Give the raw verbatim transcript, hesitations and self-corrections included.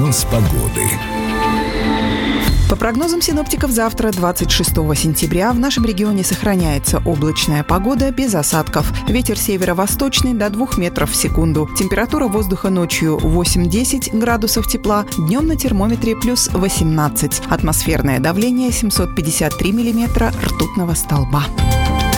Прогноз погоды. По прогнозам синоптиков, завтра, двадцать шестого сентября, в нашем регионе сохраняется облачная погода без осадков. Ветер северо-восточный до двух метров в секунду. Температура воздуха ночью восемь-десять градусов тепла, днем на термометре плюс восемнадцать. Атмосферное давление семьсот пятьдесят три миллиметра ртутного столба.